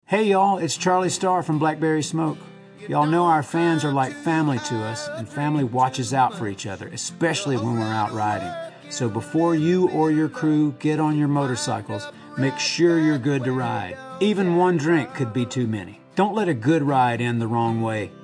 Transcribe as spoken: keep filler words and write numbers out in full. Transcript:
Hey y'all, it's Charlie Starr from Blackberry Smoke. Y'all know our fans are like family to us, and family watches out for each other, especially when we're out riding. So before you or your crew get on your motorcycles, make sure you're good to ride. Even one drink could be too many. Don't let a good ride end the wrong way.